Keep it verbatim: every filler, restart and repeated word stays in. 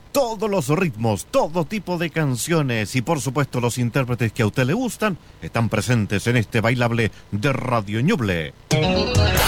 Todos los ritmos, todo tipo de canciones y por supuesto los intérpretes que a usted le gustan están presentes en este bailable de Radio Ñuble.